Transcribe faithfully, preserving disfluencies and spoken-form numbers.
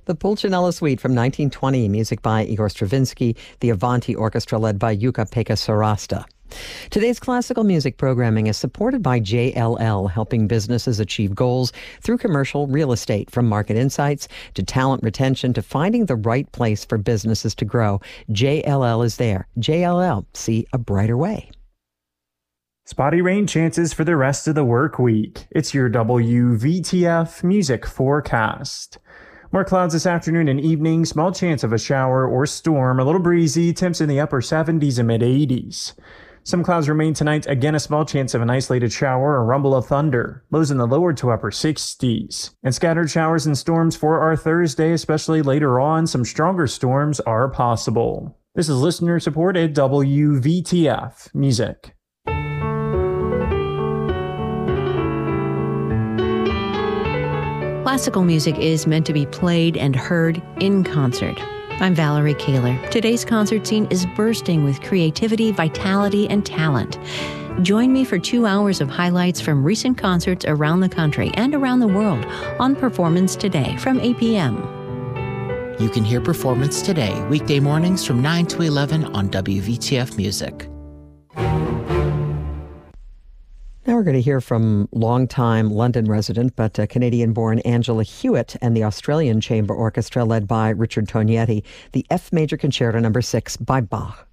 The Pulcinella Suite from nineteen twenty, music by Igor Stravinsky, the Avanti Orchestra led by Jukka-Pekka Sarasta. Today's classical music programming is supported by J L L, helping businesses achieve goals through commercial real estate, from market insights to talent retention to finding the right place for businesses to grow. J L L is there. J L L, see a brighter way. Spotty rain chances for the rest of the work week. It's your W V T F music forecast. More clouds this afternoon and evening, small chance of a shower or storm, a little breezy, temps in the upper seventies and mid eighties. Some clouds remain tonight, again a small chance of an isolated shower or rumble of thunder, lows in the lower to upper sixties. And scattered showers and storms for our Thursday, especially later on, some stronger storms are possible. This is listener supported W V T F Music. Classical music is meant to be played and heard in concert. I'm Valerie Kaler. Today's concert scene is bursting with creativity, vitality, and talent. Join me for two hours of highlights from recent concerts around the country and around the world on Performance Today from eight p.m. You can hear Performance Today weekday mornings from nine to eleven on W V T F Music. Now we're going to hear from longtime London resident but uh, Canadian-born Angela Hewitt and the Australian Chamber Orchestra led by Richard Tognetti, the F Major Concerto Number six by Bach.